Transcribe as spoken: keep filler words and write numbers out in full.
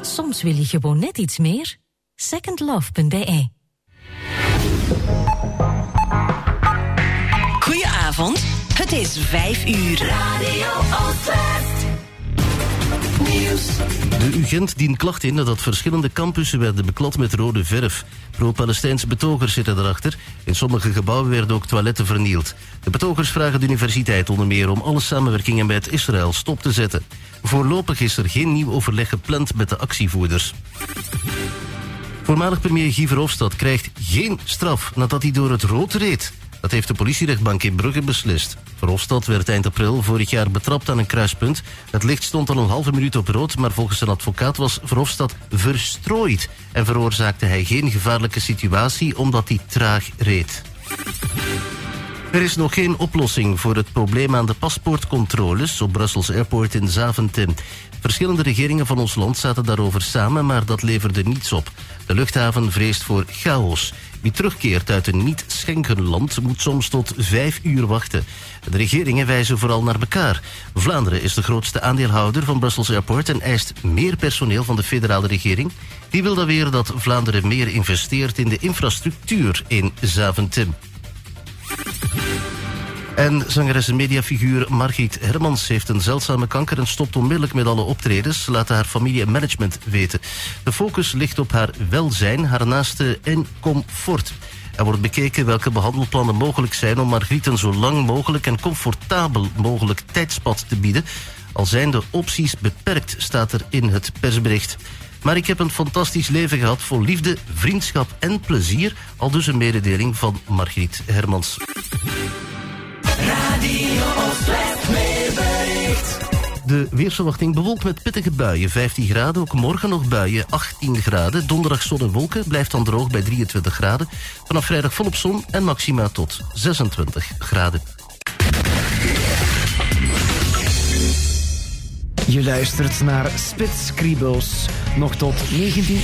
Soms wil je gewoon net iets meer. second love punt b e. Goedenavond, het is vijf uur. Radio Oost-West. Nieuws. De U Gent dient klacht in nadat verschillende campussen werden beklad met rode verf. Pro-Palestijnse betogers zitten erachter. In sommige gebouwen werden ook toiletten vernield. De betogers vragen de universiteit onder meer om alle samenwerkingen met Israël stop te zetten. Voorlopig is er geen nieuw overleg gepland met de actievoerders. Voormalig premier Guy Verhofstadt krijgt geen straf nadat hij door het rood reed. Dat heeft de politierechtbank in Brugge beslist. Verhofstadt werd eind april vorig jaar betrapt aan een kruispunt. Het licht stond al een halve minuut op rood, maar volgens een advocaat was Verhofstadt verstrooid en veroorzaakte hij geen gevaarlijke situatie omdat hij traag reed. Er is nog geen oplossing voor het probleem aan de paspoortcontroles op Brussels Airport in Zaventem. Verschillende regeringen van ons land zaten daarover samen, maar dat leverde niets op. De luchthaven vreest voor chaos. Wie terugkeert uit een niet-Schengenland moet soms tot vijf uur wachten. De regeringen wijzen vooral naar elkaar. Vlaanderen is de grootste aandeelhouder van Brussels Airport en eist meer personeel van de federale regering. Die wil dan weer dat Vlaanderen meer investeert in de infrastructuur in Zaventem. En zangeres en mediafiguur Margriet Hermans heeft een zeldzame kanker en stopt onmiddellijk met alle optredens, laat haar familie en management weten. De focus ligt op haar welzijn, haar naasten en comfort. Er wordt bekeken welke behandelplannen mogelijk zijn om Margriet een zo lang mogelijk en comfortabel mogelijk tijdspad te bieden. Al zijn de opties beperkt, staat er in het persbericht. Maar ik heb een fantastisch leven gehad vol liefde, vriendschap en plezier, al dus een mededeling van Margriet Hermans. Radio Oost-West weerbericht. De weersverwachting bewolkt met pittige buien, vijftien graden. Ook morgen nog buien, achttien graden. Donderdag zon en wolken, blijft dan droog bij drieëntwintig graden. Vanaf vrijdag volop zon en maxima tot zesentwintig graden. Je luistert naar Spitskriebels. Nog tot negentien